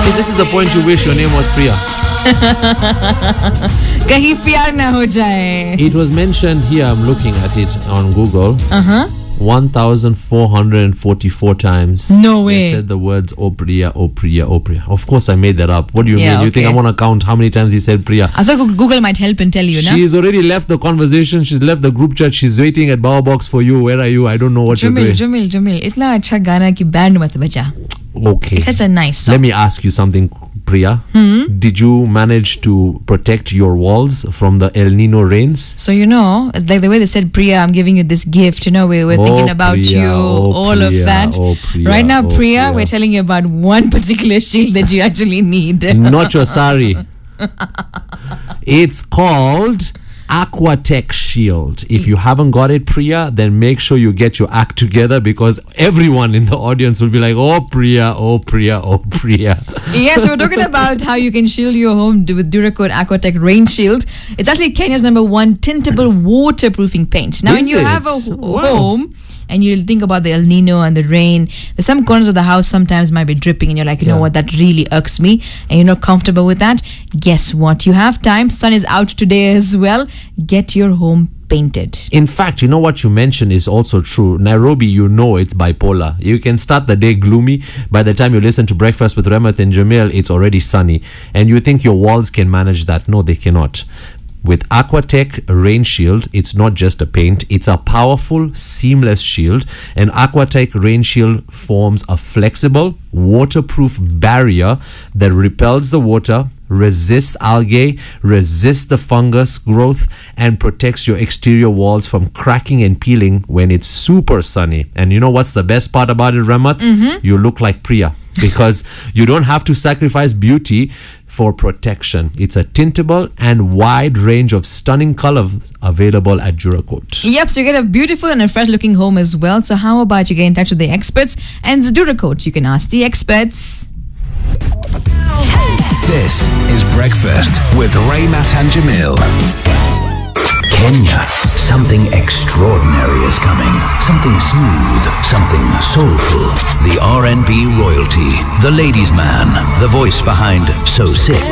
See, this is the point you wish your name was Priya. कहीं प्यार ना हो जाए. It was mentioned here, I'm looking at it on Google. 1,444 times. No way. They said the words, oh Priya, oh Priya, oh Priya. Of course I made that up. What do you mean? You think okay. I want to count how many times he said Priya? I thought Google might help and tell you, no? She's already left the conversation. She's left the group chat. She's waiting at Bower Box for you. Where are you? I don't know what you're doing. Jamil. इतना अच्छा गाना की band मत बजा. Okay. It's such a nice song. Let me ask you something, Priya. Did you manage to protect your walls from the El Nino rains? So, it's like the way they said, Priya, I'm giving you this gift. We're thinking about Priya, you, all of that. Priya, right now, Priya, we're telling you about one particular shield that you actually need. Not your sari. It's called Aquatech Shield. If you haven't got it, Priya, then make sure you get your act together, because everyone in the audience will be like, oh Priya, oh Priya, oh Priya. Yes, we're talking about how you can shield your home with Duracoat Aquatech Rain Shield. It's actually Kenya's #1 tintable waterproofing paint. Now, when you have a home and you think about the El Nino and the rain, there's some corners of the house sometimes might be dripping and you're like, you know what, that really irks me, and you're not comfortable with that. Guess what? You have time. Sun is out today as well. Get your home painted. In fact, what you mentioned is also true. Nairobi, it's bipolar. You can start the day gloomy. By the time you listen to Breakfast with Remath and Jamil, it's already sunny. And you think your walls can manage that. No, they cannot. With Aquatech Rain Shield, it's not just a paint, it's a powerful, seamless shield. And Aquatech Rain Shield forms a flexible, waterproof barrier that repels the water, resists algae, resists the fungus growth, and protects your exterior walls from cracking and peeling when it's super sunny. And you know what's the best part about it, Remath? You look like Priya, because you don't have to sacrifice beauty for protection. It's a tintable and wide range of stunning colors available at Duracoat. Yep, so you get a beautiful and a fresh looking home as well. So how about you get in touch with the experts? And it's Duracoat. You can ask the experts. This is Breakfast with Remath and Jamil. Kenya, something extraordinary is coming. Something smooth, something soulful. The R&B royalty, the ladies' man, the voice behind So Sick.